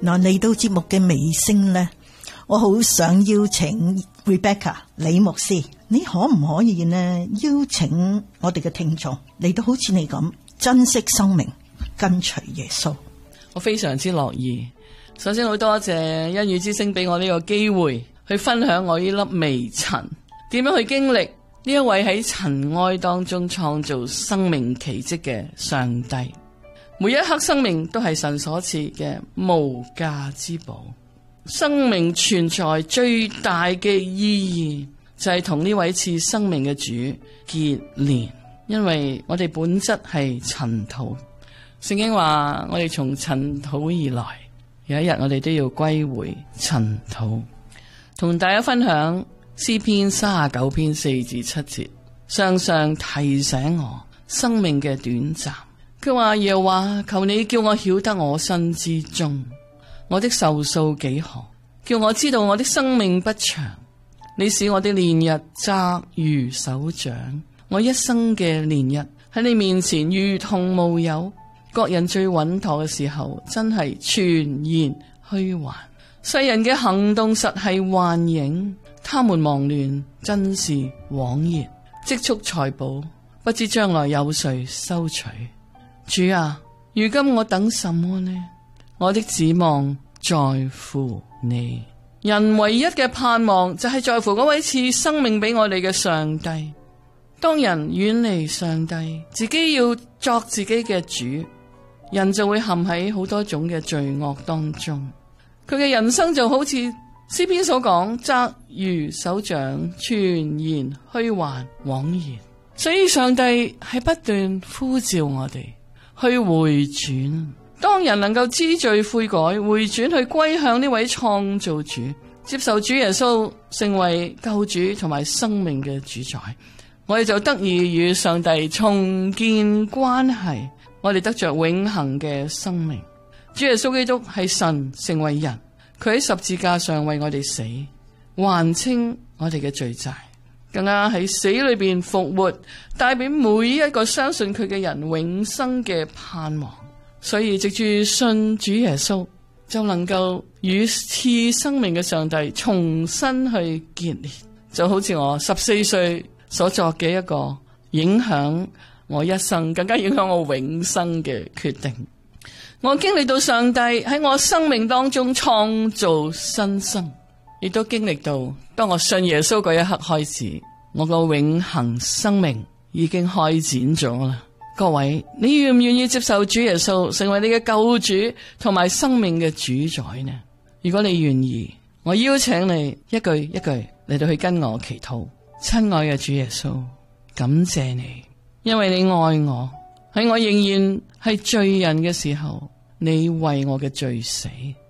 嗱，嚟到節目嘅尾聲呢，我好想邀請 Rebecca 李牧師，你可唔可以呢邀請我哋嘅聽眾嚟到好似你咁珍惜生命，跟隨耶穌？ 我非常之樂意。首先好多謝恩語之聲俾我呢個機會去分享我呢粒微塵點樣去經歷呢一位喺塵埃當中創造生命奇蹟嘅上帝。每一刻生命都係神所賜嘅無價之寶。生命存在最大嘅意義就係同呢位賜生命嘅主結連，因為我哋本質係塵土。聖經話我哋從塵土而來，有一日我哋都要歸回塵土。同大家分享詩篇39篇4至7節，常提醒我生命嘅短暫。佢話，耶和華，求你叫我曉得我身之終，我的壽數幾何，叫我知道我的生命不長。你使我的年日窄如手掌，我一生嘅年日喺你面前如同無有。各人最穩妥嘅時候，真係全然虛幻。世人嘅行動實係幻影，他們忙亂，真是枉然。積蓄財寶，不知將來有誰收取。主啊，如今我等什麼呢？我的指望在乎你。人唯一嘅盼望就係在乎嗰位賜生命俾我哋嘅上帝。當人遠離上帝，自己要作自己嘅主，人就會陷喺好多種嘅罪惡當中。佢嘅人生就好似詩篇所講，窄如手掌，全然虛幻枉然。所以上帝係不斷呼召我哋去回轉。當人能夠知罪悔改，回轉去歸向呢位創造主，接受主耶穌成為救主同埋生命嘅主宰，我哋就得以與上帝重建關係，我哋得着永恆嘅生命。主耶穌基督係神成為人，佢喺十字架上為我哋死，還清我哋嘅罪債，更加喺死裏邊復活，帶俾每一個相信佢嘅人永生嘅盼望。所以藉住信主耶穌，就能夠與賜生命嘅上帝重新去結連。就好似我14歲所作嘅一個影響我一生，更加影響我永生嘅決定。我經歷到上帝喺我生命當中創造新生，亦都經歷到當我信耶穌嗰一刻開始，我個永恆生命已經開展咗啦。各位，你願唔願意接受主耶穌成為你嘅救主同埋生命嘅主宰呢？如果你願意，我邀請你一句一句嚟到去跟我祈禱。親愛嘅主耶穌，感謝你，因為你愛我，喺我仍然係罪人嘅時候，你為我嘅罪死。